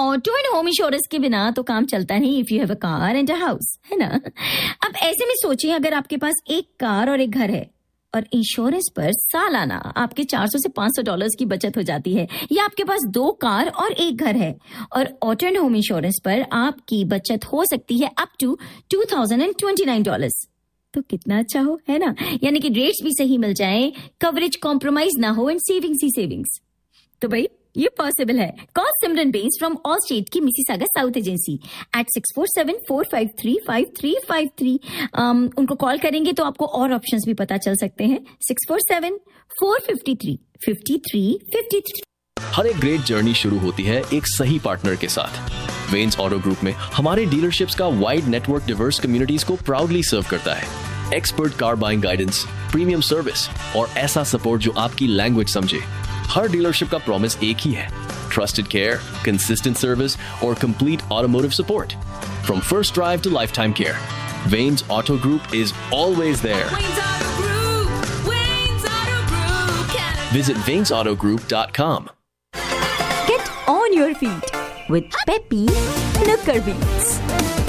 Auto and home insurance के बिना तो काम चलता नहीं if you have a car and a house, है ना? अब ऐसे में सोचिए, अगर आपके पास एक कार और एक घर है और इंश्योरेंस पर सालाना आपके $400 से $500 की बचत हो जाती है, या आपके पास 2 कार और एक घर है और ऑटो एंड होम इंश्योरेंस पर आपकी बचत हो सकती है अप टू $2029, तो कितना अच्छा हो, है ना? यानी कि रेट्स भी सही मिल जाए, कवरेज कॉम्प्रोमाइज ना हो एंड सेविंग्स ही सेविंग्स। तो भाई ये पॉसिबल है। Call Simran Benz from all state की मिसिसागा साउथ एजेंसी एट 647-453-5353। उनको कॉल करेंगे तो आपको और ऑप्शंस भी पता चल सकते हैं। 647-453-5353। हर एक ग्रेट जर्नी शुरू होती है एक सही पार्टनर के साथ। वेन्स ऑटो ग्रुप में हमारे डीलरशिप्स का वाइड नेटवर्क डिवर्स कम्युनिटीज को प्राउडली सर्व करता है। Expert car buying guidance, premium service और ऐसा सपोर्ट जो आपकी लैंग्वेज समझे। हर डीलरशिप का प्रॉमिस एक ही है, ट्रस्टेड केयर, कंसिस्टेंट सर्विस और complete automotive support. From first drive to life time care, veins auto group is always there. Visit VainsAutoGroup.com. Get on your feet with Peppy Nukkar Beats.